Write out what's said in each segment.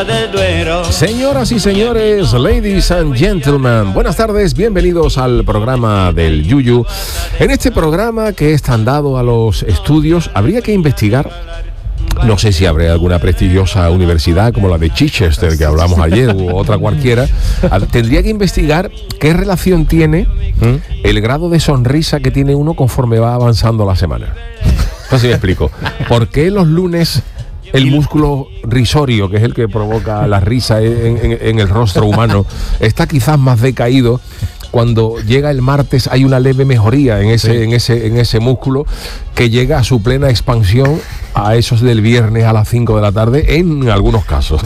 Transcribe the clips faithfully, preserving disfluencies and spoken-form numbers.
del Duero. Señoras y señores, ladies and gentlemen, buenas tardes, bienvenidos al programa del Yuyu. En este programa que es tan dado a los estudios, habría que investigar. No sé si habrá alguna prestigiosa universidad como la de Chichester que hablamos ayer u otra cualquiera. Tendría que investigar qué relación tiene el grado de sonrisa que tiene uno conforme va avanzando la semana. No sé si me explico. ¿Por qué los lunes el músculo risorio, que es el que provoca la risa en, en, en el rostro humano, está quizás más decaído? Cuando llega el martes hay una leve mejoría en ese, sí. en ese, en ese músculo que llega a su plena expansión a esos del viernes a las cinco de la tarde, en algunos casos.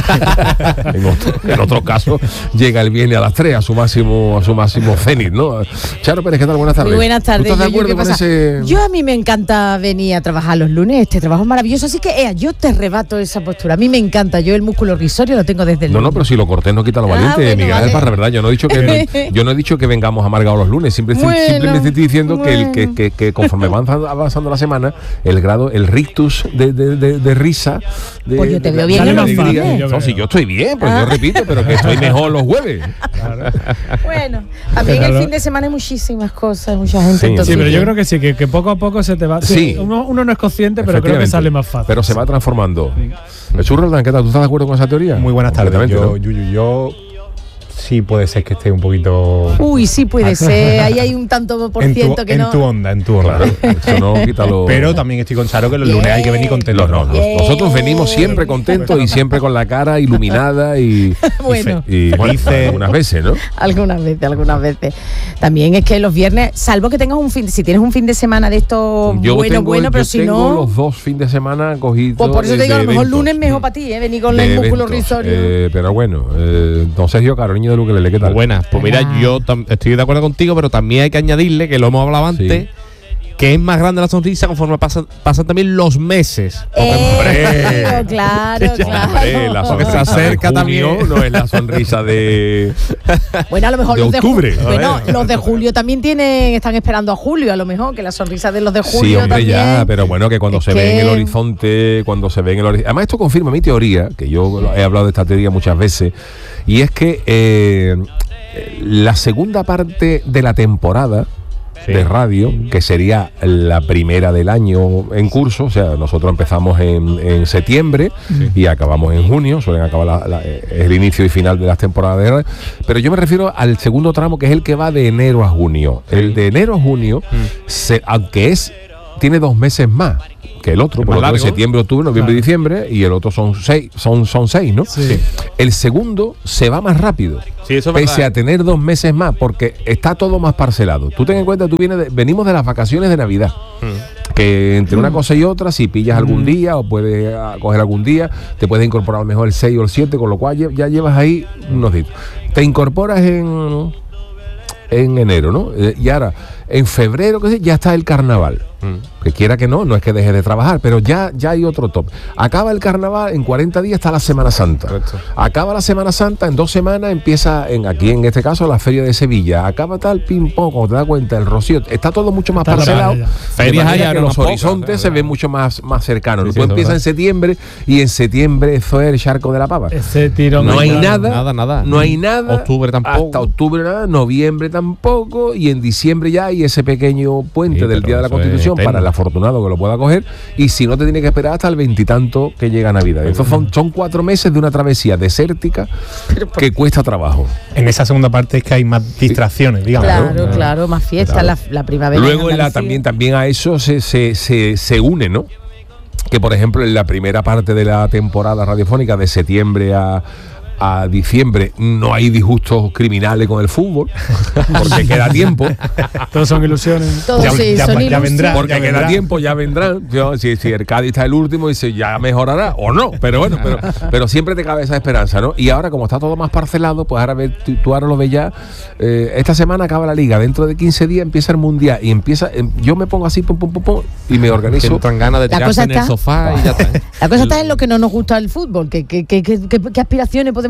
en, otro, en otros casos llega el viernes a las tres, a su máximo, a su máximo cenit, ¿no? Charo Pérez, ¿qué tal? Buenas tardes. Muy buenas tardes. ¿Tú estás de acuerdo con ese...? Yo a mí me encanta venir a trabajar los lunes, este trabajo es maravilloso, así que ea, yo te rebato esa postura. A mí me encanta, yo el músculo risorio lo tengo desde el No, lunes. no, pero si lo cortés no quita lo valiente, ah, bueno, Miguel vale. Alparra, ¿verdad? Yo no he dicho que no, yo no he dicho que vengamos amargados los lunes, siempre, bueno, simplemente estoy diciendo bueno. que, el, que, que, que conforme avanzando, avanzando la semana, el grado, el rictus de, de, de, de risa... De, pues yo te de, veo bien en los alegría. No, si yo estoy bien, pues ah. yo repito, pero que estoy mejor los jueves. Claro. Bueno, también el fin de semana hay muchísimas cosas, mucha gente. Sí, entonces, sí, pero yo creo que sí, que, que poco a poco se te va... Sí, sí. Uno, uno no es consciente, pero creo que sale más fácil. Pero se va transformando. Sí. Churro, ¿qué tal? ¿Tú estás de acuerdo con esa teoría? Muy buenas tardes. Yo, ¿no? yo, yo, yo sí puede ser que esté un poquito... Uy, sí puede ser. Ahí hay un tanto por en ciento tu, que en no... En tu onda, en tu onda. Claro, eso no quita lo... Pero también estoy con Charo que los yeah. lunes hay que venir contentos. No, no, yeah. Nosotros venimos siempre contentos y siempre con la cara iluminada y... bueno. Y, y bueno, algunas veces, ¿no? Algunas veces, algunas veces. También es que los viernes, salvo que tengas un fin... Si tienes un fin de semana de estos yo bueno, tengo, bueno, pero yo si tengo no... los dos fines de semana cogidos. Pues por eso te digo, a lo mejor eventos. lunes mejor para ti, ¿eh? Venir con de el músculo eventos, risorio. Eh, pero bueno, eh, don Sergio Caro, niño de Luquelele, ¿qué tal? Buenas, pues mira, Ah. yo tam- estoy de acuerdo contigo, pero también hay que añadirle, que lo hemos hablado antes, Sí. que es más grande la sonrisa conforme pasan, pasan también los meses. Eh, claro, claro. Hombre, la Porque se acerca de junio también. no es la sonrisa de... Bueno, a lo mejor de los octubre. de ju- bueno, los de julio también tienen, están esperando a julio, a lo mejor, que la sonrisa de los de julio Sí, hombre, también. ya, pero bueno, que cuando Es se que... ve en el horizonte, cuando se ve en el horizonte... Además, esto confirma mi teoría, que yo he hablado de esta teoría muchas veces, y es que eh, la segunda parte de la temporada Sí. de radio, que sería la primera del año en curso, o sea, nosotros empezamos en, en septiembre sí. y acabamos en junio, suelen acabar la, la, el inicio y final de las temporadas de radio, pero yo me refiero al segundo tramo, que es el que va de enero a junio. Sí. El de enero a junio, mm. se, aunque es tiene dos meses más que el otro, por lo tanto, septiembre, octubre, noviembre, claro. diciembre, y el otro son seis, son, son seis, ¿no? Sí. El segundo se va más rápido. Sí, eso es pese verdad. a tener dos meses más, porque está todo más parcelado. Tú ten en cuenta, tú vienes de, venimos de las vacaciones de Navidad, mm. que entre mm. una cosa y otra, si pillas mm. algún día o puedes uh, coger algún día, te puedes incorporar a lo mejor el seis o el siete, con lo cual ya, ya llevas ahí unos días. Te incorporas en en enero, ¿no? Eh, y ahora, en febrero, que ya está el carnaval. Mm. Que quiera que no, no es que deje de trabajar, pero ya, ya hay otro top. Acaba el carnaval, en cuarenta días está la Semana Santa. Correcto. Acaba la Semana Santa, en dos semanas empieza, en aquí en este caso, la Feria de Sevilla. Acaba tal ping-pong, cuando te das cuenta, el Rocío. Está todo mucho más está parcelado. Ferias hay, que los pocas, horizontes claro, se claro. ven mucho más, más cercanos. Sí, Tú sí, empiezas en septiembre y en septiembre eso es el charco de la pava. Ese tirón no hay claro. nada, nada, nada. no hay nada. Octubre tampoco. Hasta octubre nada, noviembre tampoco, y en diciembre ya hay ese pequeño puente sí, del Día de la Constitución para el afortunado que lo pueda coger, y si no te tiene que esperar hasta el veintitanto que llega Navidad. Entonces son, son cuatro meses de una travesía desértica que cuesta trabajo. En esa segunda parte es que hay más distracciones, digamos. Claro, ¿no? Claro, más fiestas, claro. la, la primavera. Luego en la, también, también a eso se, se, se, se une, ¿no? Que por ejemplo en la primera parte de la temporada radiofónica, de septiembre a a diciembre, no hay disgustos criminales con el fútbol, porque queda tiempo. Todos son ilusiones. Todos ya, sí, ya, son ya vendrá. Porque ya queda vendrá. tiempo, ya vendrán. Yo, si, si el Cádiz está el último, dice ya mejorará o no, pero bueno, pero, pero siempre te cabe esa esperanza, ¿no? Y ahora, como está todo más parcelado, pues ahora ves, tú, tú ahora lo ves ya. Eh, esta semana acaba la liga, dentro de quince días empieza el mundial y empieza. Eh, yo me pongo así, pum, pum, pum, pum, y me organizo. Que entran ganas de tirarse en el sofá y ya está. La cosa está en lo que no nos gusta el fútbol, que, que, que, que, que, que aspiraciones podemos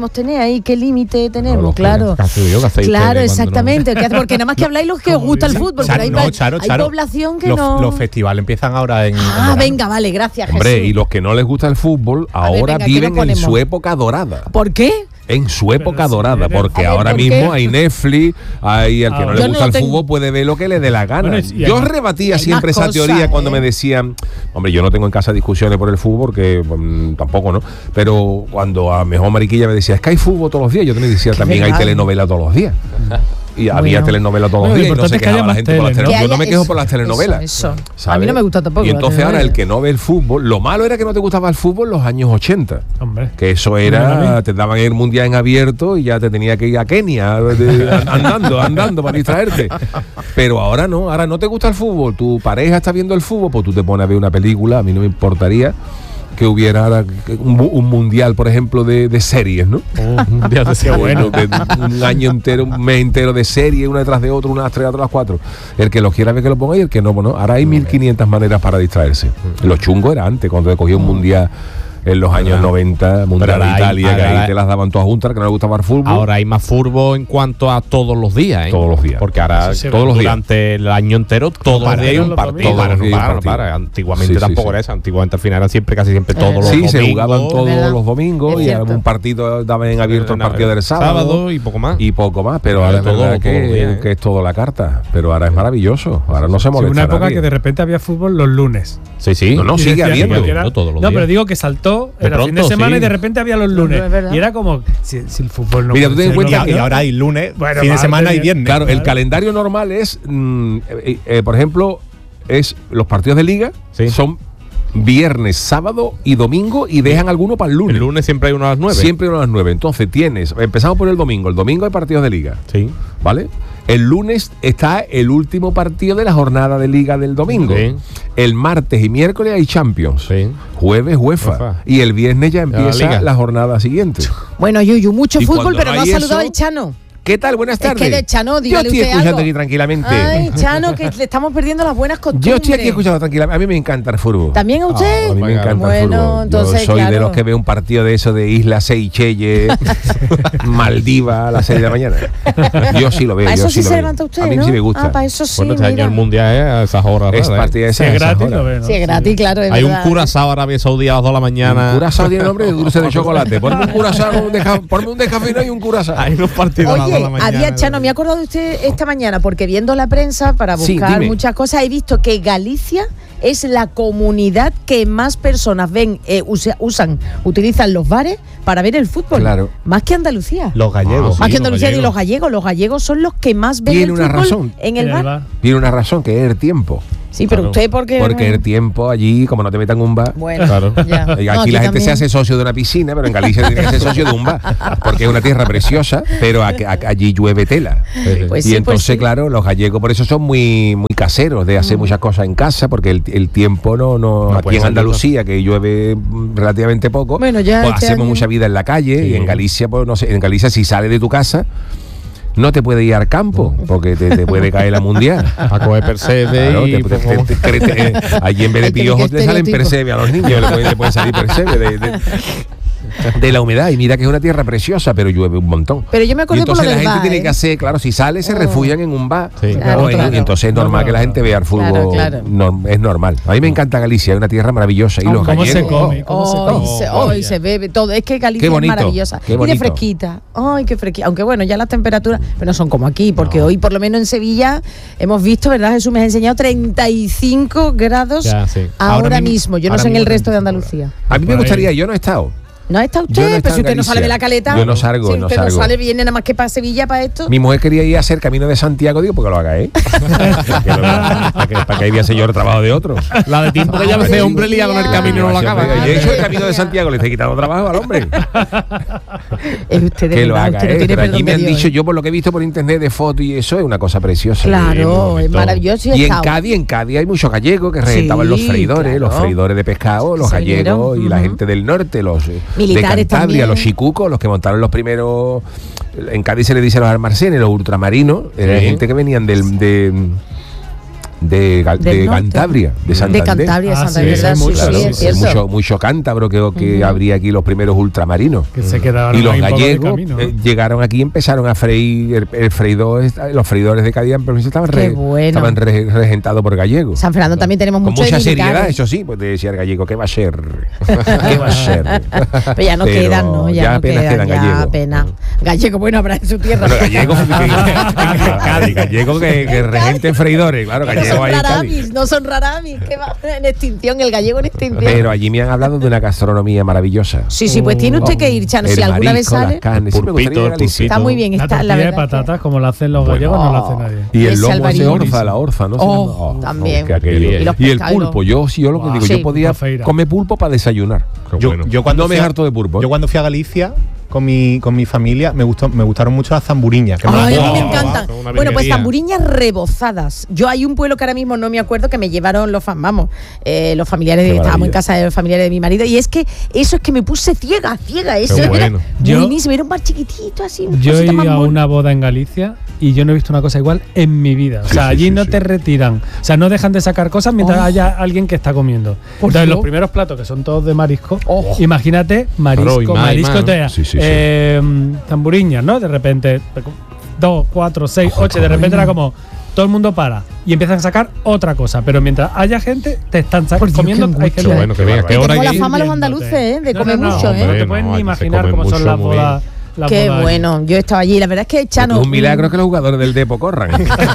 podemos tener ahí? ¿Qué límite tenemos? No, claro, yo, claro, exactamente. No... Porque nada más que habláis los que os gusta el fútbol, pero hay, no, Charo, hay Charo, población que los, no... Los festivales empiezan ahora en... Ah, en venga, vale, gracias, Hombre, Jesús. y los que no les gusta el fútbol, A ver, ahora venga, ¿qué viven nos en ponemos? su época dorada. ¿Por qué? En su época Pero sí, dorada, eres- porque A ver, ahora ¿por mismo qué? hay Netflix, hay el que Ah, no yo le no gusta lo el tengo. fútbol puede ver lo que le dé la gana. Bueno, y- y yo hay- rebatía hay siempre más esa cosas, teoría ¿eh? cuando me decían, hombre, yo no tengo en casa discusiones por el fútbol, porque mm, tampoco, ¿no? Pero cuando a mejor Mariquilla me decía, es que hay fútbol todos los días, yo te decía, también hay verdad. telenovela todos los días. Y había Bueno. telenovela todos Bueno, los lo días y no se importante es que haya quejaba la más gente por las tele, ¿no? telenovelas. Yo no Que me haya quejo eso, por las telenovelas. eso, eso. ¿sabes? A mí no me gusta tampoco Y la entonces ahora telenovela. el que no ve el fútbol, lo malo era que no te gustaba el fútbol en los años ochenta. Hombre. Que eso Bueno, a era, mí. te daban el mundial en abierto y ya te tenía que ir a Kenia de- andando, andando para distraerte. Pero ahora no, ahora no te gusta el fútbol, tu pareja está viendo el fútbol, pues tú te pones a ver una película, a mí no me importaría que hubiera ahora un, un mundial, por ejemplo, de, de series, ¿no? Un mundial de series. Bueno, de un año entero, un mes entero de series, una detrás de otra, una tras otra, las cuatro. El que lo quiera ver que lo ponga y el que no, bueno, ahora hay mil quinientas maneras para distraerse. Lo chungo era antes, cuando te cogía un mundial en los años noventa, mundial ahora de hay- Italia, que ahora ahí hay- te las daban todas juntas, que no le gustaba el fútbol. Ahora hay más furbo en cuanto a todos los días, ¿eh? Todos los días. Porque ahora, Sí, sí, todos los días. durante el año entero, todos los para, días hay un los partido. domingos. Para, no Todos los días hay para, un no para. partido. Antiguamente Sí, sí, tampoco sí. era eso. Antiguamente al final eran siempre, casi siempre todos los Sí, domingos. se jugaban todos ¿verdad? los domingos Es y cierto. un partido daban en abierto el partido del sábado. Sábado y poco más. Y poco más, pero Pero ahora es todo- verdad todos los que, días, ¿eh? que es todo la carta. Pero ahora es maravilloso. Ahora no se Sí, molesta una época nadie. que de repente había fútbol los lunes. Sí, sí. No, no, Y sigue decía habiendo. que era- No todos los No, días. pero digo que saltó, De era fin de pronto, semana sí. y de repente había los lunes. No, es verdad. Y era como, si, si el fútbol no Mira, tú puede ten en ser cuenta los que Y días- ahora hay lunes, Bueno, fin de martes, semana y bien. viernes. Claro, el Claro. calendario normal es, mm, eh, eh, por ejemplo, es los partidos de liga Sí. son viernes, sábado y domingo y dejan alguno para el lunes. El lunes siempre hay uno a las nueve. Siempre uno a las nueve. Entonces tienes, empezamos por el domingo. El domingo hay partidos de liga, Sí. ¿vale? El lunes está el último partido de la jornada de liga del domingo. Sí. El martes y miércoles hay Champions. Sí. Jueves, UEFA. UEFA. Y el viernes ya empieza liga. la, jornada siguiente. Bueno, Yuyu, mucho Y fútbol, cuando pero no no ha hay saludado eso- el Chano. ¿Qué tal? Buenas Es tardes. que de Chano, Yo dígale estoy usted escuchando algo. aquí tranquilamente. Ay, Chano, que le estamos perdiendo las buenas costumbres. Yo estoy aquí escuchando tranquilamente. A mí me encanta el fútbol. ¿También a usted? Ah, a mí me Venga, encanta bueno, el fútbol. entonces, Yo soy de claro. los que veo un partido de eso de Isla Seychelles, Maldiva a las seis de la mañana. Yo sí lo veo. ¿Para yo eso sí sí lo se veo. levanta usted, A mí no? sí me gusta. Ah, para eso sí, Bueno, este año mira. el mundial es a esas horas. Es raras, ¿eh? partida de Si esas es esas gratis, horas. lo ve, ¿no? Sí, es gratis, claro, es Hay un verdad. curazao Arabia Saudí a las dos de la mañana. Un curazao tiene nombre de dulce de chocolate. Ponme un curazao, un deja- ponme un descafeinado y un curazao. Hay unos partidos a las dos de Oye, la mañana. había Chano, me he acordado de usted esta mañana, porque viendo la prensa para Sí, buscar dime. muchas cosas, he visto que Galicia es la comunidad que más personas ven, eh, usa- usan, utilizan los bares para ver el fútbol. Claro. Más que Andalucía. Los gallegos. Ah, más sí, que los Andalucía y gallegos. los gallegos. Los gallegos son los que más ven Tiene el una fútbol razón. en el En bar. bar. Tiene una razón, que es el tiempo. Sí, pero Claro. usted porque... Porque el tiempo allí, como no te metan en un bar. Bueno, Claro. ya. Y No, aquí la gente también. se hace socio de una piscina, pero en Galicia tiene que ser socio de un bar. Porque es una tierra preciosa, pero a- a- allí llueve tela. Pues y sí, entonces, pues sí. claro, los gallegos por eso son muy muy caseros de hacer muchas cosas en casa, porque el, el tiempo no, no, No aquí puede en ser Andalucía, que llueve mm, relativamente poco, Bueno, ya pues este hacemos año- mucha vida en la calle, Sí. y en Galicia, pues no sé, en Galicia si sales de tu casa, no te puedes ir al campo, porque te, te puede caer la mundial. A coger percebe Claro, y... te- te- te- te- te- te- eh, allí en vez de Ay, qué- piojos qué le salen estereotipo. percebe a los niños, le pueden, le pueden salir percebe de, de- de la humedad. Y mira que es una tierra preciosa, pero llueve un montón. Pero yo me Y acordé por lo entonces la del gente bar, tiene ¿eh? que hacer, claro, si sale se Oh. refugian en un bar. Sí. Claro, ¿no? Y- claro. Y entonces es normal No, que la no, gente vea el fútbol. Claro, claro. no- es normal. A mí me encanta Galicia, es una tierra maravillosa. Y Oh, los ¿cómo se gallegos, come? ¿Cómo se Hoy come? se, Oh, hoy ya. se bebe todo. Es que Galicia Qué bonito, es maravillosa. qué Y de bonito. fresquita. Ay, qué fresquita. Aunque bueno, ya las temperaturas pero no son como aquí, porque hoy por lo menos en Sevilla hemos visto, ¿verdad? Jesús me ha enseñado treinta y cinco grados Ya, sí. ahora, Ahora mismo- mismo. Yo no ahora sé en el mismo resto de treinta y Andalucía. A mí me Por ahí. gustaría, yo no he estado. ¿No está usted? Yo no he Pero estado si en usted no sale de la Galicia. caleta. Yo no salgo, si no usted salgo. no sale, viene nada más que para Sevilla para esto. Mi mujer quería ir a hacer camino de Santiago, digo, porque lo haga, ¿eh? para, que lo- para que, para que ahí voy a hacer yo el trabajo de otro. La de tiempo que ya Madre ese hombre lía con el mía. camino y no lo acaba. Yo he hecho el camino de Santiago, le estoy quitando trabajo al hombre. Es usted de Que lo verdad, haga, usted no ¿eh? tiene Pero allí perdón me de han Dios, dicho, ¿eh? yo por lo que he visto por internet de fotos y eso, es una cosa preciosa. Claro, es bonito. maravilloso. he Y en estado. Cádiz, en Cádiz hay muchos gallegos que reventaban Sí, los freidores, claro. los freidores de pescado, los Sí, gallegos señor. y la Ujú. gente del norte, los eh, de Militares Cantabria, también. los chicucos, los que montaron los primeros. En Cádiz se les dice los almacenes, los ultramarinos, eran Sí. gente que venían del, de, de, de, de Cantabria, de Santander. De Cantabria, Ah, Santander, sí, ¿verdad? sí, Sí, mucho, sí, sí, es sí, cierto. mucho, mucho cántabro que, que Ujú. habría aquí los primeros ultramarinos. Que se quedaron Y los ahí un poco de gallegos camino, ¿no? eh, llegaron aquí y empezaron a freír el, el freidor, los freidores de Cádiz en provincia estaban, Qué re- bueno. estaban re- regentados por gallegos. San Fernando también tenemos Con mucho mucha de seriedad, militares. eso sí, pues te decía el gallego, ¿qué va a ser? ¿Qué va a ser? Pero ya no Pero quedan, ¿no? Ya, ya no apenas quedan, quedan ya gallegos. apenas. Gallego, bueno, habrá en su tierra. Bueno, gallego, que, que, gallego que, que regente freidores, claro, No gallego son ahí en Cádiz. raramis, no son raramis, que va en extinción, el gallego en extinción. Pero allí me han hablado de una gastronomía maravillosa. Sí, sí, pues tiene usted que ir, Chano, El si alguna vez marisco, las sale. carnes, sí me gustaría ir a Galicia. Está muy bien, La está tortilla la de verdad. que- patatas, como la hacen los Bueno. gallegos, no la hace nadie. Y el Ese lomo ese albarino. orza, la orza, ¿no? Oh, también. que aquello. Y los Y el pescados. pulpo, yo sí, yo lo que Wow. digo, Sí. yo podía Pulpo feira. comer pulpo para desayunar. Yo, yo cuando no me fui a- harto de pulpo. Yo cuando fui a Galicia con mi, con mi familia me gustó, me gustaron mucho las zamburiñas. Que me Ay, las- a mí me Oh, encantan. una Bueno, pues virguería. zamburiñas rebozadas. Yo hay un pueblo que ahora mismo no me acuerdo que me llevaron los fam- vamos, eh, los familiares, de, Qué estábamos en maravilla. casa de los familiares de mi marido y es que eso es que me puse ciega, ciega, eso Qué era bueno. Yo- buenísimo, era un bar chiquitito así. una Yo he cosita ido más a mona. una boda en Galicia y yo no he visto una cosa igual en mi vida. O Sí, sea, sí, allí sí, no sí. te retiran. O sea, no dejan de sacar cosas mientras Oh. haya alguien que está comiendo. Por Entonces, Dios. los primeros platos, que son todos de marisco, Oh. imagínate marisco, Claro, y más, y marisco, más. te- Sí, sí, sí. eh, zamburiñas, ¿no? De repente, dos, cuatro, seis, ocho, de repente era como todo el mundo para y empiezan a sacar otra cosa. Pero mientras haya gente, te están sa- Por Dios, comiendo. qué Hay gente angustia. Bueno, que venga, Que ¿qué hora tengo hay la que ir? fama los viéndote. andaluces, ¿eh? De No, comer no, no, mucho, hombre, ¿eh? No te No, puedes aquí ni se imaginar come cómo son mucho, las muy bodas. las Qué bodas allí. bueno, yo estaba allí. La verdad es que Chano. Es un milagro que los jugadores del Depo corran.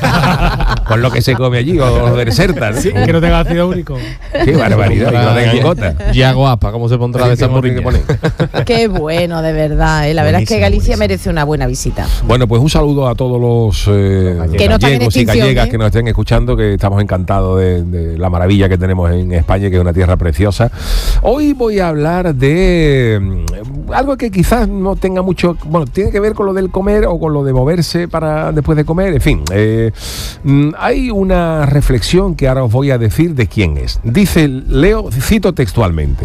Con lo que se come allí, o los del Serta. ¿no? Sí, que no tenga ácido úrico. Qué barbaridad, y que no tengan gota. Ya guapa, ¿cómo se pondrá de esa morriña? Qué bueno, de verdad. ¿eh? La verdad es que Buenísimo, Galicia buenísimo. merece una buena visita. Bueno, pues un saludo a todos los eh, Que no están en gallegos y extinción, gallegas ¿eh? que nos estén escuchando, que estamos encantados de, de la maravilla que tenemos en España, que es una tierra preciosa. Hoy voy a hablar de mm, algo que quizás no tenga mucho, bueno, tiene que ver con lo del comer o con lo de moverse para después de comer, en fin. eh, mm, hay una reflexión que ahora os voy a decir de quién es. Dice, leo, cito textualmente.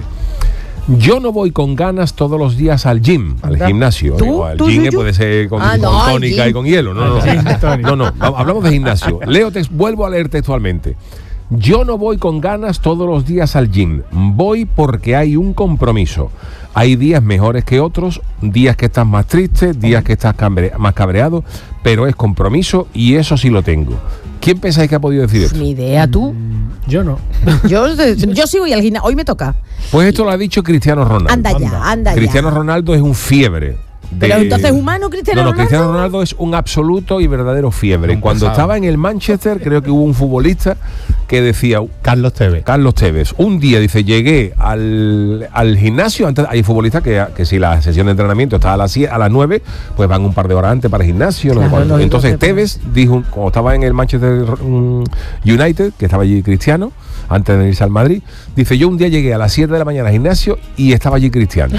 Yo no voy con ganas todos los días al gym, al Anda. gimnasio. ¿Tú? Digo, al ¿Tú, gym Yuyu? puede ser con, Ah, con no, al tónica gym. y con hielo. No, no, Al gym tónica. no, no, no, hablamos de gimnasio. Leo tex- vuelvo a leer textualmente. Yo no voy con ganas todos los días al gym. Voy porque hay un compromiso. Hay días mejores que otros, días que estás más triste, días que estás cambre- más cabreado, pero es compromiso y eso sí lo tengo. ¿Quién pensáis que ha podido decir esto? Ni idea, tú. Yo no. Yo, yo sí voy al gimnasio. Hoy me toca. Pues esto lo ha dicho Cristiano Ronaldo. Anda ya, anda ya. Cristiano Ronaldo es un fiebre. de- Pero entonces, ¿humano Cristiano No, no, Ronaldo? Cristiano Ronaldo es un absoluto y verdadero fiebre. Un Cuando pesado. estaba en el Manchester, creo que hubo un futbolista que decía, Carlos Tevez. Carlos Tevez, un día dice, llegué al, al gimnasio, antes hay futbolistas que, que si la sesión de entrenamiento está a las, sie- a las nueve, pues van un par de horas antes para el gimnasio. no sé Claro, cuánto. lógico, Entonces que- Tevez dijo, como estaba en el Manchester um, United, que estaba allí Cristiano, antes de irse al Madrid, dice, yo un día llegué a las siete de la mañana al gimnasio y estaba allí Cristiano.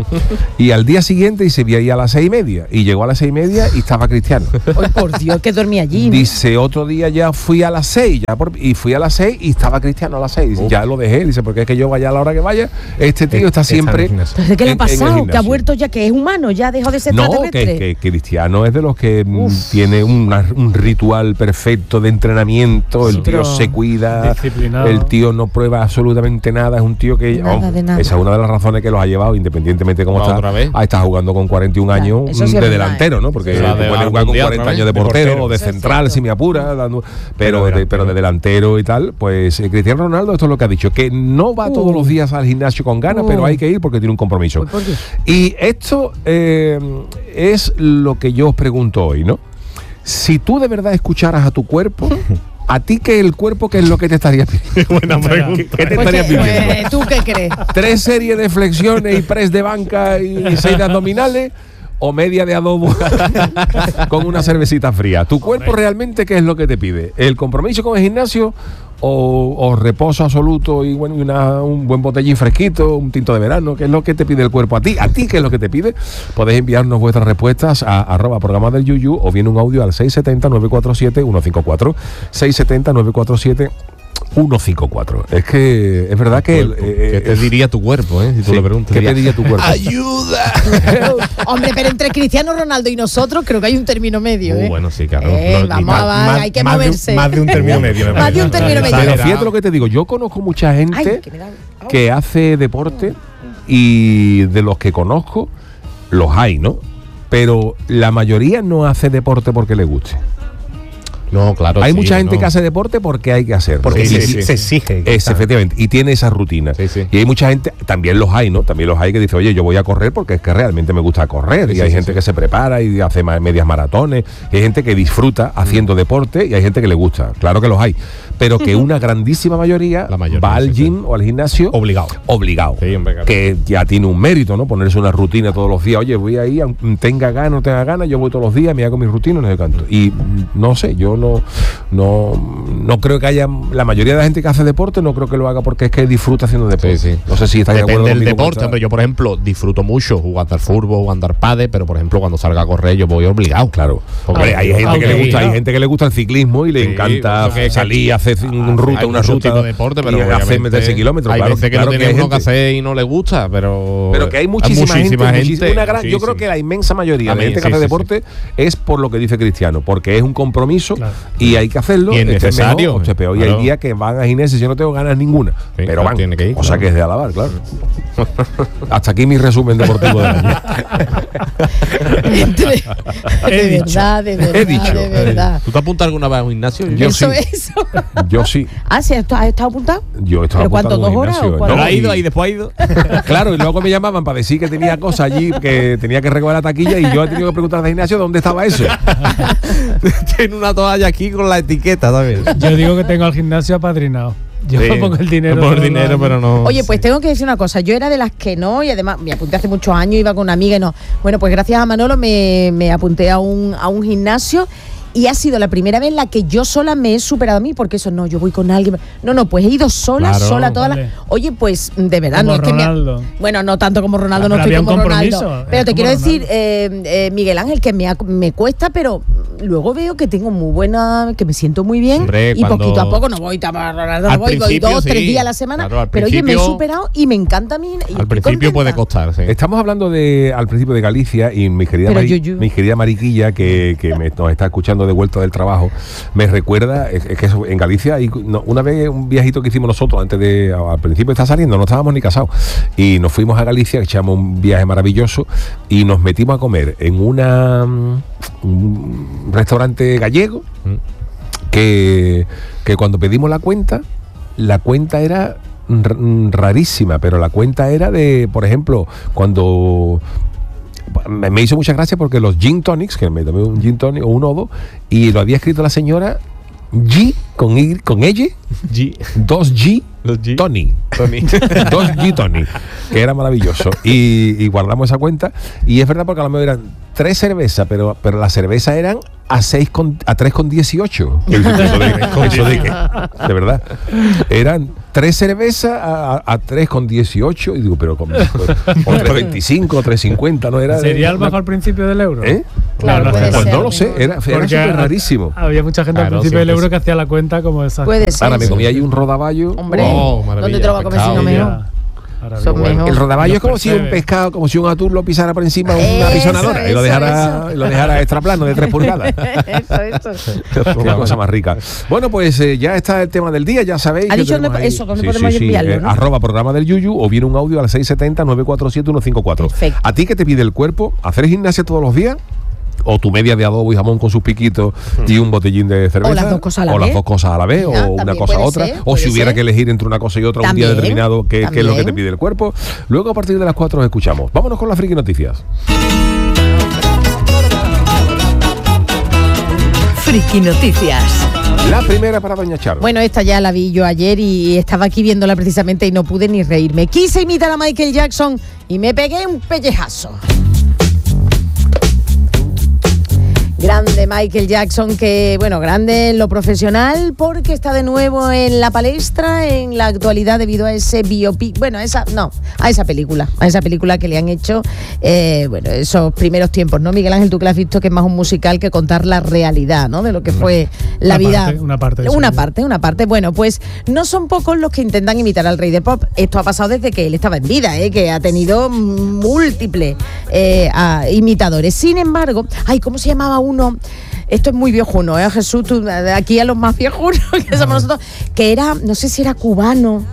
Y al día siguiente dice, vi ahí a las seis y media, y llegó a las seis y media y estaba Cristiano. Ay, por Dios, que dormí allí. ¿no? Dice, otro día ya fui a las seis, ya por- y fui a las seis y estaba Cristiano a las seis. Dice, ya lo dejé, dice, porque es que yo vaya a la hora que vaya, este tío está Está en el siempre. gimnasio. Entonces, ¿qué le ha en- en el pasado? Que ha gimnasio. vuelto ya, que es humano, ya dejó de ser No, extraterrestre. que, que Cristiano es de los que mm, Uf. tiene una- un ritual perfecto de entrenamiento, el Sí, tío pero se cuida, disciplinado. el tío no prueba absolutamente nada, es un tío que Nada oh, de nada. esa es una de las razones que los ha llevado, independientemente de cómo Va está, otra vez. a estar jugando con cuarenta y un Claro, años eso sí mm, es de verdad, delantero, ¿eh? ¿no? Porque Sí, tú va de puedes jugar con mundial cuarenta otra años vez. de De portero portero. o de Eso es central, cierto. si me apura, dando- pero, Pero de, delantero. pero de delantero y tal, pues eh, Cristiano Ronaldo esto es lo que ha dicho, que no va Uh. todos los días al gimnasio con ganas, Uh. pero hay que ir porque tiene un compromiso. Uy, por Dios. Y esto eh, es lo que yo os pregunto hoy, ¿no? Si tú de verdad escucharas a tu cuerpo, ¿a ti qué es el cuerpo, qué es lo que te estaría pidiendo? Buena pregunta. ¿Qué te Pues estarías que- pidiendo? pues, ¿tú qué crees? ¿Tres series de flexiones y press de banca y seis de abdominales? ¿O media de adobo con una cervecita fría? ¿Tu cuerpo realmente qué es lo que te pide? ¿El compromiso con el gimnasio o, o reposo absoluto y, bueno, y una- un buen botellín fresquito, un tinto de verano? ¿Qué es lo que te pide el cuerpo a ti? ¿A ti qué es lo que te pide? Podéis enviarnos vuestras respuestas a arroba programa del Yuyu o bien un audio al seis siete cero, nueve cuatro siete, uno cinco cuatro, seis siete cero, nueve cuatro siete, uno cinco cuatro. Es que es verdad que... Cuerpo. eh, ¿Qué te es- diría tu cuerpo, eh? Si tú sí, le preguntas. ¿qué te diría tu cuerpo? ¡Ayuda! Hombre, pero entre Cristiano Ronaldo y nosotros creo que hay un término medio, ¿eh? Uh, bueno, sí, claro. Eh, No, vamos más- a ver, más- hay que más de un- moverse. más de un término medio, me Más parece. de un término medio. Pero Exagerado. fíjate lo que te digo, yo conozco mucha gente Ay, que me da- que hace deporte y de los que conozco, los hay, ¿no? Pero la mayoría no hace deporte porque le guste. No, claro. Hay sí, mucha gente no. que hace deporte porque hay que hacerlo. Porque Y- se, y- se exige. Es, efectivamente, y tiene esa rutina. Sí, sí. Y hay mucha gente, también los hay, ¿no? También los hay que dice, oye, yo voy a correr porque es que realmente me gusta correr. Sí, y sí, hay sí, gente sí. que se prepara y hace ma- medias maratones. Y hay gente que disfruta haciendo deporte y hay gente que le gusta. Claro que los hay. Pero que una grandísima mayoría, La mayoría, va al sí, gym o al gimnasio Obligado. obligado. Sí, hombre, claro. Que ya tiene un mérito, ¿no? Ponerse una rutina todos los días. Oye, voy ahí, aunque tenga ganas, no tenga ganas, yo voy todos los días, me hago mi rutina, no sé canto. Y mm, no sé, yo no, no, no creo que haya, la mayoría de la gente que hace deporte no creo que lo haga porque es que disfruta haciendo deporte. Sí, sí. No sé si estáis de acuerdo Depende del conmigo con deporte, esta- hombre. Yo, por ejemplo, disfruto mucho jugando al fútbol, jugando al pádel, pero, por ejemplo, cuando salga a correr, yo voy obligado. Claro. Porque Hombre, hay gente aunque que le gusta, hay obligado. gente que le gusta el ciclismo y le Sí, encanta eso que- salir, hacer un Ah, ruta, hay una mucho ruta tipo de deporte, pero y hacer obviamente meterse kilómetros. Hay claro, veces que claro no tiene hay uno que gente. hacer y no le gusta, pero Pero que hay muchísima, gente, muchísima- una gran, yo creo que la inmensa mayoría de También, gente que sí, hace sí, deporte es por lo que dice Cristiano, porque es un compromiso Claro. y hay que hacerlo. Y es esté necesario. mejor o esté peor. Y Claro. hay días que van a gimnasio y yo no tengo ganas ninguna, pero claro, van. tiene que ir, Cosa claro. que es de alabar, claro. Hasta aquí mi resumen deportivo del año. Entre- He de dicho. verdad, de verdad, He dicho. de verdad. ¿Tú te apuntas alguna vez a un gimnasio? Yo eso, sí. eso. Yo sí. Ah, ¿sí? ¿Has estado apuntado? Yo estaba ¿Pero cuánto, apuntado en un dos horas gimnasio, o cuánto? ¿no? ¿Pero ha ido Y- y después ha ido? Claro, y luego me llamaban para decir que tenía cosas allí, que tenía que recoger la taquilla y yo he tenido que preguntar al gimnasio dónde estaba eso. Tiene una toalla aquí con la etiqueta, ¿sabes? Yo digo que tengo al gimnasio apadrinado. Yo Sí, pongo el dinero. pongo el todos los dinero, años. pero no. Oye, pues tengo que decir una cosa. Yo era de las que no, y además me apunté hace muchos años, iba con una amiga y no. Bueno, pues gracias a Manolo me, me apunté a un, a un gimnasio. Y ha sido la primera vez en la que yo sola me he superado a mí, porque eso no, yo voy con alguien. No, no, pues he ido sola, Claro, sola, toda la. vale. Oye, pues de verdad, Como no es que me. Ronaldo. Bueno, no tanto como Ronaldo, Ah, no pero estoy había un como compromiso, Ronaldo. es Pero te como quiero decir, Ronaldo. eh, eh, Miguel Ángel, que me, ha- me cuesta, pero luego veo que tengo muy buena, que me siento muy bien. Hombre, y cuando- poquito a poco, no voy tan a Ronaldo, no Al voy, voy principio, dos, tres sí. días a la semana. Claro, al pero oye, me he principio- superado y me encanta a mí. y estoy Al principio contenta. puede costar, sí. Estamos hablando de al principio de Galicia y mi querida, Pero Mari- Yuyu. mi querida Mariquilla, que, que me, nos está escuchando de vuelta del trabajo, me recuerda, es, es que eso, en Galicia, hay, no, una vez un viajito que hicimos nosotros, antes de, al principio está saliendo, no estábamos ni casados, y nos fuimos a Galicia, echamos un viaje maravilloso y nos metimos a comer en una mm, un restaurante gallego que, que cuando pedimos la cuenta, la cuenta era r- rarísima, pero la cuenta era de, por ejemplo, cuando me, me hizo mucha gracia porque los gin tonics, que me tomé un gin tonic o un odo, y lo había escrito la señora G con Y, con ella, G. dos G Los G. Tony. Tony. Dos G Tony, que era maravilloso. Y, y guardamos esa cuenta. Y es verdad porque a lo mejor eran tres cervezas, pero, pero las cervezas eran a seis con, a tres con dieciocho. ¿Eso de, eso de qué? De verdad. Eran tres cervezas a, a, a tres con dieciocho. Y digo, pero como, o tres veinticinco, o tres cincuenta, ¿no? Era ¿Sería una- el bajo al principio del euro? ¿Eh? Claro, No, no puede sé. Pues ser, no lo sé, mejor. era, era Porque súper ha- rarísimo. Había mucha gente Claro, al principio del siempre euro es- que hacía la cuenta como esa. Puede ser. Ahora me sí. comí ahí un rodaballo. Hombre, Oh, maravilla, ¿dónde te lo vas a comer si no pescado. mejor? Son mejor. El rodaballo Los es como si un percebes. pescado, como si un atún lo pisara por encima de una Eso, pisonadora y lo eso, dejara, eso. y lo dejara extra plano de tres pulgadas. eso, eso. Una cosa más rica. Bueno, pues eh, ya está el tema del día, ya sabéis. Ha que dicho tenemos dónde- ahí- eso, dónde podemos sí, enviarlo, eh, ¿no? Arroba programa del Yuyu o viene un audio al seis siete cero, nueve cuatro siete, uno cinco cuatro. Perfecto. ¿A ti qué te pide el cuerpo? ¿Hacer gimnasia todos los días? ¿O tu media de adobo y jamón con sus piquitos y un botellín de cerveza? O las dos cosas a la O las vez. dos cosas a la vez, Mira, o una también cosa a puede otra. ser, o puede si hubiera ser. que elegir entre una cosa y otra un día También, determinado, ¿qué, qué es lo que te también. pide el cuerpo? Luego a partir de las cuatro os escuchamos. Vámonos con las friki noticias. Friki Noticias. La primera para Doña Charo. Bueno, esta ya la vi yo ayer y estaba aquí viéndola precisamente y no pude ni reírme. Quise imitar a Michael Jackson y me pegué un pellejazo. Grande Michael Jackson, que bueno, grande en lo profesional porque está de nuevo en la palestra en la actualidad debido a ese biopic, bueno, a esa, no, a esa película, a esa película que le han hecho, eh, bueno, esos primeros tiempos, ¿no? Miguel Ángel, tú que la has visto, que es más un musical que contar la realidad, ¿no? De lo que fue la una vida. Parte, una parte. Una eso, parte, una parte. Bueno, pues no son pocos los que intentan imitar al rey del pop. Esto ha pasado desde que él estaba en vida, ¿eh? Que ha tenido múltiples eh, imitadores. Sin embargo, ay, ¿cómo se llamaba uno? Esto es muy viejuno, ¿eh? Jesús, tú, de aquí a los más viejunos que somos nosotros, que era, no sé si era cubano,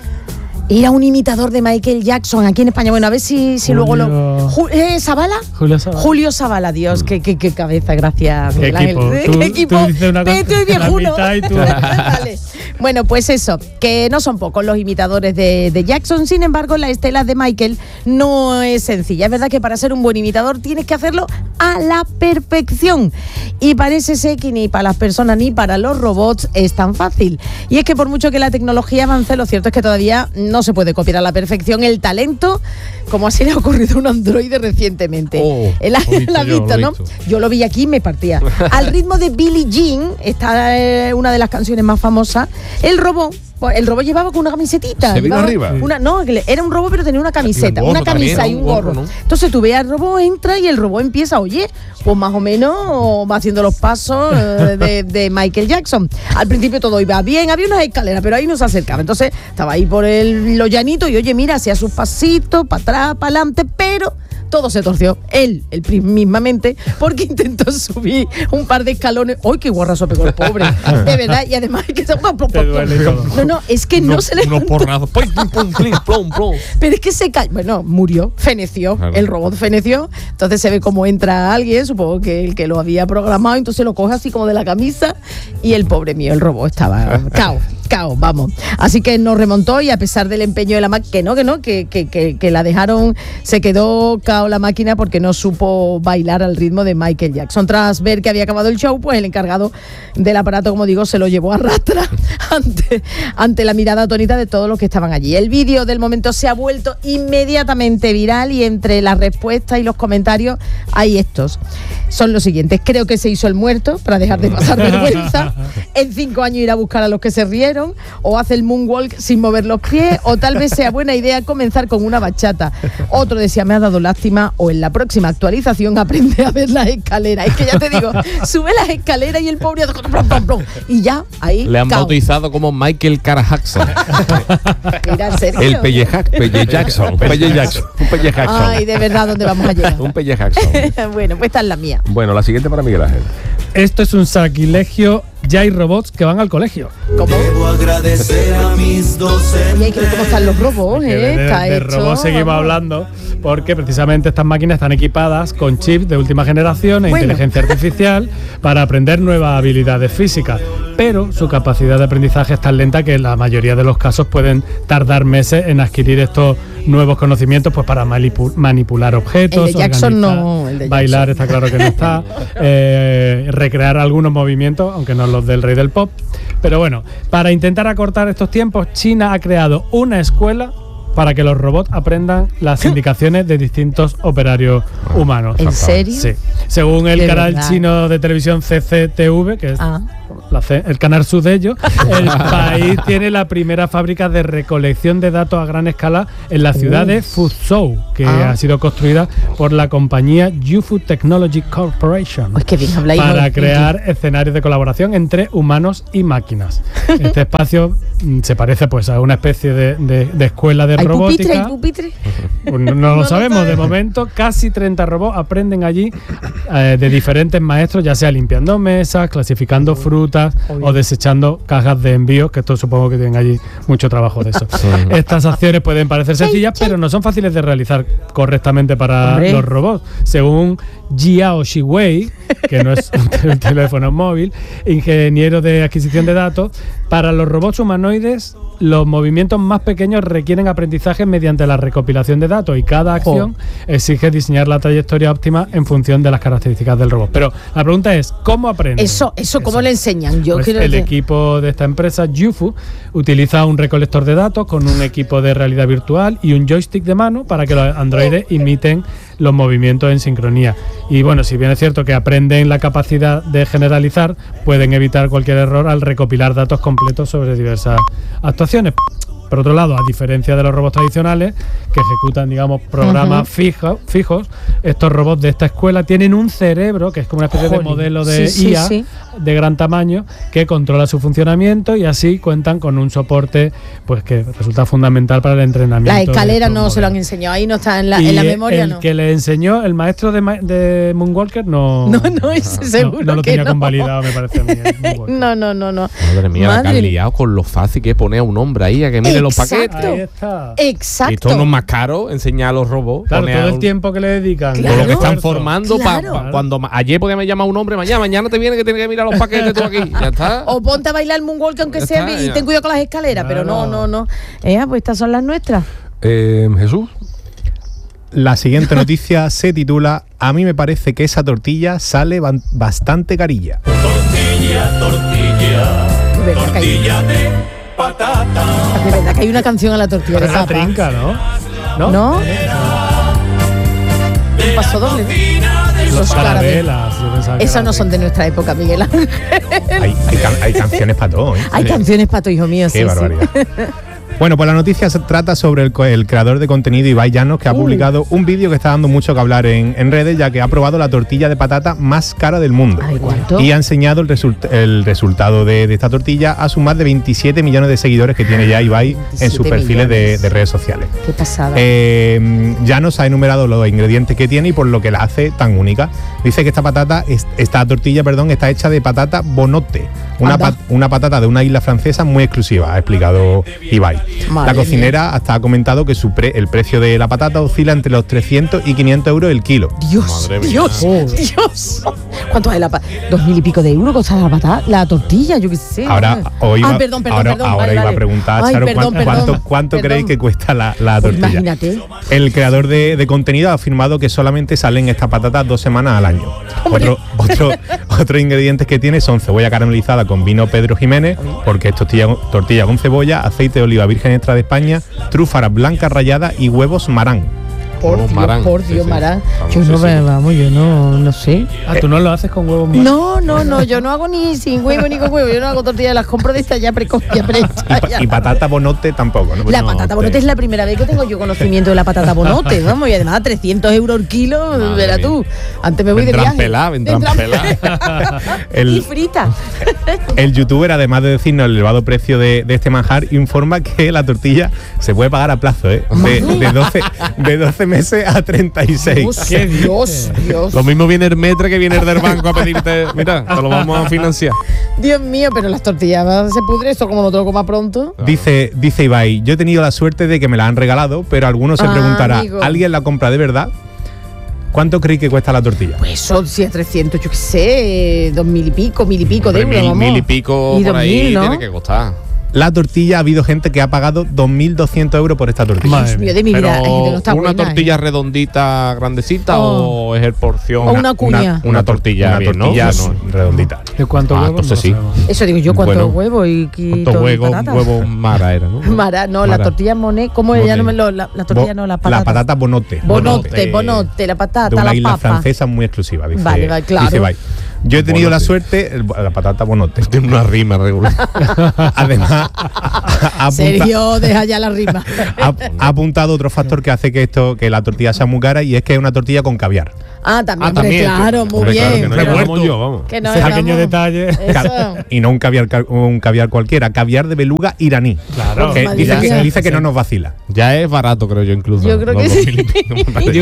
era un imitador de Michael Jackson aquí en España. Bueno, a ver si, si luego lo... Ju, eh, ¿Zavala? Julio Zavala. Julio Zavala, Dios, qué, qué, qué cabeza, gracias. ¿Qué equipo? Tú, ¿Qué equipo? Tú dices una Petro y viejuno. Y tú... Vale. Bueno, pues eso, que no son pocos los imitadores de, de Jackson. Sin embargo, la estela de Michael no es sencilla. Es verdad que para ser un buen imitador tienes que hacerlo a la perfección. Y parece ser que ni para las personas ni para los robots es tan fácil. Y es que por mucho que la tecnología avance, lo cierto es que todavía no se puede copiar a la perfección el talento, como así le ha ocurrido a un androide recientemente. Oh, ¿La has visto, no? Visto. Yo lo vi aquí y me partía. Al ritmo de Billie Jean, está eh, una de las canciones más famosas, el robot, el robot llevaba con una camisetita. ¿Se vino llevaba arriba? Una, no, era un robot pero tenía una camiseta, Y un gorro una camisa también, y un ¿no? Un gorro. gorro, ¿no? Entonces tú ves al robot, entra y el robot empieza, oye, pues más o menos va haciendo los pasos eh, de, de Michael Jackson. Al principio todo iba bien, había unas escaleras, pero ahí no se acercaba. Entonces estaba ahí por el, lo llanito y oye, mira, hacía sus pasitos, para atrás, para adelante, pero todo se torció. Él, el mismamente, porque intentó subir un par de escalones. ¡Ay, qué guarrazo pegó el pobre! De verdad, y además es que se... No, no, es que no, no se le... Unos porrazos. Pum, pum, pum, plum, plum. Pero es que se cayó. Bueno, murió, feneció. Claro. El robot feneció. Entonces se ve como entra alguien, supongo que el que lo había programado, entonces lo coge así como de la camisa y el pobre mío, el robot, estaba cao. Cao, vamos. Así que nos remontó y a pesar del empeño de la máquina, que no, que no, que, que, que, que la dejaron, se quedó cao la máquina porque no supo bailar al ritmo de Michael Jackson. Tras ver que había acabado el show, pues el encargado del aparato, como digo, se lo llevó a rastra ante, ante la mirada atónita de todos los que estaban allí. El vídeo del momento se ha vuelto inmediatamente viral y entre las respuestas y los comentarios hay estos. Son los siguientes: creo que se hizo el muerto para dejar de pasar vergüenza. En cinco años ir a buscar a los que se rieron. O hace el moonwalk sin mover los pies, o tal vez sea buena idea comenzar con una bachata. Otro decía, me ha dado lástima, o en la próxima actualización aprende a ver las escaleras. Es que ya te digo, sube las escaleras y el pobre y ya, ahí le han cao. bautizado como Michael Cara Jackson. Mira, ¿en serio? El Pelle Jackson. Pelle Jackson. Un Pelle Jackson. Ay, de verdad, ¿dónde vamos a llegar? Un Pelle Jackson. Bueno, pues esta es la mía. Bueno, la siguiente para Miguel Ángel. Esto es un sacrilegio. Ya hay robots que van al colegio. ¿Cómo? Debo agradecer a mis docentes. Y hay que ver cómo están los robots, Que ¿eh? de, Está de hecho, robots seguimos vamos. hablando porque precisamente estas máquinas están equipadas con chips de última generación e Bueno. inteligencia artificial para aprender nuevas habilidades físicas, pero su capacidad de aprendizaje es tan lenta que en la mayoría de los casos pueden tardar meses en adquirir estos nuevos conocimientos, pues para manipu- manipular objetos, El de Jackson organizar, no, el de bailar, Jackson. está claro que no está, eh, recrear algunos movimientos, aunque no los del rey del pop. Pero bueno, para intentar acortar estos tiempos, China ha creado una escuela para que los robots aprendan las indicaciones de distintos operarios humanos. ¿En serio? Sí. Según el De canal verdad. chino de televisión C C T V, que es Ah. la C- el canal sud de ellos, el país tiene la primera fábrica de recolección de datos a gran escala en la ciudad de Fuzhou, que Ah. ha sido construida por la compañía Youfu Technology Corporation. Ay, qué bien habláis. Para hoy. crear escenarios de colaboración entre humanos y máquinas. Este espacio mm, se parece pues a una especie de, de- de escuela de ¿Hay pupitre? robótica. ¿Hay pupitre? Pues no, no No lo lo sabemos. De sabemos. momento, casi treinta robots aprenden allí eh, de diferentes maestros, ya sea limpiando mesas, clasificando frutas o desechando cajas de envíos, que esto supongo que tienen allí mucho trabajo de eso. Estas acciones pueden parecer sencillas, pero no son fáciles de realizar correctamente para Hombre. los robots. Según Jiao Shiwei, que no es un teléfono móvil, ingeniero de adquisición de datos, para los robots humanoides los movimientos más pequeños requieren aprendizaje mediante la recopilación de datos y cada acción exige diseñar la trayectoria óptima en función de las características del robot. Pero la pregunta es, ¿cómo aprenden? Eso, eso, ¿cómo le enseñan? Yo Pues quiero el decir- equipo de esta empresa, Youfu, utiliza un recolector de datos con un equipo de realidad virtual y un joystick de mano para que los androides imiten los movimientos en sincronía. Y bueno, si bien es cierto que aprenden la capacidad de generalizar, pueden evitar cualquier error al recopilar datos completos sobre diversas actuaciones. Por otro lado, a diferencia de los robots tradicionales, que ejecutan, digamos, programas uh-huh. fijo, fijos, estos robots de esta escuela tienen un cerebro, que es como una especie Jolín. de modelo de sí, I A sí, sí. de gran tamaño, que controla su funcionamiento y así cuentan con un soporte pues que resulta fundamental para el entrenamiento. Las escaleras no modelos. se lo han enseñado, ahí no está en la, en la memoria, el ¿no? que le enseñó, el maestro de, de Moonwalker, no... No, no, ese seguro no, no lo que tenía no. convalidado, me parece a mí. no, no, no, no. Madre mía, Madre la que han liado con lo fácil que es poner a un hombre ahí a que mire los paquetes. Ahí está. Exacto. Y todo lo más caro, enseñar a los robots. Claro, todo el un... tiempo que le dedican. Claro. Todo lo que están formando. Claro. Pa, pa, cuando ayer podía me llamar un hombre, mañana, mañana te viene que tienes que mirar los paquetes tú aquí. Ya está. O ponte a bailar el moonwalk aunque Ya sea está, y ya. ten cuidado con las escaleras, Claro. pero no, no, no. Eh, pues estas son las nuestras. Eh, Jesús. La siguiente noticia se titula: a mí me parece que esa tortilla sale ban- bastante carilla. Tortilla, tortilla, De verdad que hay- tortilla de patata. de verdad que hay una canción a la tortilla de Pero esa papa. trinca, ¿no? ¿No? ¿No? Un paso doble. Los Los carabelas. carabelas. yo pensaba que Esas era no son de nuestra época, Miguel Ángel. Hay, hay, can- hay canciones para todo, ¿eh? Hay canciones para tu hijo mío, Qué sí, barbaridad. sí. Bueno, pues la noticia se trata sobre el, co- el creador de contenido Ibai Llanos, que ha Uh. publicado un vídeo que está dando mucho que hablar en, en redes, ya que ha probado la tortilla de patata más cara del mundo. Ay, ¿cuánto? Y ha enseñado el, result- el resultado de, de esta tortilla a sus más de veintisiete millones de seguidores que tiene ya Ibai en sus veintisiete perfiles de, millones. de redes sociales. Qué pasada. Eh, Llanos ha enumerado los ingredientes que tiene y por lo que la hace tan única. Dice que esta patata, es- esta tortilla, perdón, está hecha de patata bonote, una, Anda. pat- una patata de una isla francesa muy exclusiva, ha explicado Ibai. Madre La cocinera hasta ha comentado que su pre- el precio de la patata oscila entre los trescientos y quinientos euros el kilo. Dios, Madre mía. Dios, Oh. Dios. ¿Cuánto es la patata? Dos mil y pico de euros costaba la patata, la tortilla, yo qué sé. Ahora, hoy iba, ah, perdón, perdón, ahora, perdón. ahora vale, iba vale. a preguntar, Ay, Charo, perdón, ¿cuánto, perdón, cuánto, cuánto perdón. creéis que cuesta la, la Pues tortilla? imagínate. El creador de, de contenido ha afirmado que solamente salen estas patatas dos semanas al año. Otro, otro, otros ingredientes que tiene son cebolla caramelizada con vino Pedro Jiménez, porque es tortilla, tortilla con cebolla, aceite de oliva virgen extra de España, trúfaras blancas ralladas y huevos marán. Por Huevos Dios, Marán, por sí, Dios, sí. Marán. Vamos, Yo sí, no, sí. me- vamos, yo no, no sé. Ah, ¿tú no lo haces con huevos? No, no, no, yo no hago ni sin huevo ni con huevo. Yo no hago tortillas, las compro de estas ya precoz, ya Y, prehechas, pa- ya. y patata bonote tampoco, ¿no? La patata bonote es la primera vez que tengo yo conocimiento de la patata bonote, vamos, y además a trescientos euros el kilo, Madre verás mía. tú. Antes me voy Vendrán de viaje. pelá, vendrán pelá. El- Y frita. El youtuber, además de decirnos el elevado precio de, de este manjar, informa que la tortilla se puede pagar a plazo, ¿eh? De, de, doce, de doce meses a treinta y seis. Dios, ¿Qué dices? Dios, Dios. Lo mismo viene el metre que viene el del banco a pedirte, mira, te lo vamos a financiar. Dios mío, pero las tortillas se pudre esto como no te lo coma pronto. Dice, dice Ibai, yo he tenido la suerte de que me la han regalado, pero alguno se Ah, preguntará, amigo. ¿alguien la compra de verdad? ¿Cuánto creéis que cuesta la tortilla? Pues son si a trescientos, yo qué sé, dos mil y pico, mil y pico de Hombre, euros, mil, vamos. mil y pico Y por dos ahí mil, ¿no? tiene que costar. La tortilla, ha habido gente que ha pagado dos mil doscientos euros por esta tortilla. Madre Dios mía. mío, de mi vida, hay gente que no Pero está una buena, tortilla ¿eh? redondita, grandecita Oh. o es el porción. O una cuña. Una, tortilla, una bien, ¿no? tortilla No. redondita. ¿De cuánto Ah, huevo? entonces sí. Eso digo yo, ¿cuántos Bueno, huevos y quito ¿Cuántos de huevos? patata? Huevos Mara era, ¿no? Mara, no, la Mara. tortilla moné, ¿cómo Moné. ella no me lo, la, la tortilla Bo- no, la patata? La patata bonote. Bonote, bonote, la patata, De una la isla papa. francesa muy exclusiva, dice, Vale, vale, claro. dice Ibai. Yo he tenido la Bonote. suerte, el- la patata bonote. Tiene una rima regular. Además, ha, apunta- Sergio, deja ya la rima. ha- ha apuntado otro factor que hace que esto, que la tortilla sea muy cara, y es que es una tortilla con caviar. Ah, también, Ah, hombre, también. claro, muy Hombre, claro, bien. que no pero- es como yo, vamos. que no Ese pequeño estamos- detalle. Eso. Y no un caviar, ca- un caviar cualquiera, caviar de beluga iraní. Claro. Que Madre dice, que, mía. dice que no nos vacila. Ya es barato, creo yo, incluso. Yo creo Los que dos sí. mil y pico, me parece.